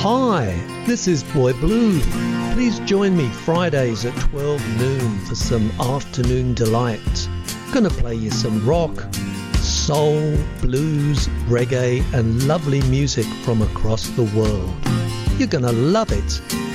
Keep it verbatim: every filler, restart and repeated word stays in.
Hi, this is Boy Blue. Please join me Fridays at twelve noon for some afternoon delight. Gonna play you some rock, soul, blues, reggae and lovely music from across the world. You're gonna love it.